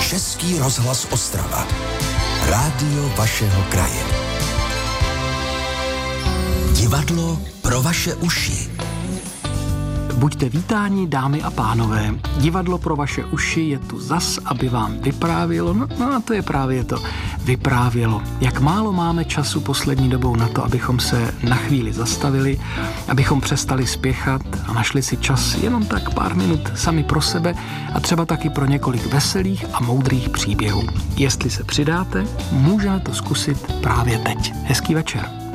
Český rozhlas Ostrava. Rádio vašeho kraje. Divadlo pro vaše uši. Buďte vítáni, dámy a pánové. Divadlo pro vaše uši je tu zas, aby vám vyprávělo. No a to je právě to. Vyprávělo. Jak málo máme času poslední dobou na to, abychom se na chvíli zastavili, abychom přestali spěchat a našli si čas jenom tak pár minut sami pro sebe a třeba taky pro několik veselých a moudrých příběhů. Jestli se přidáte, můžeme to zkusit právě teď. Hezký večer.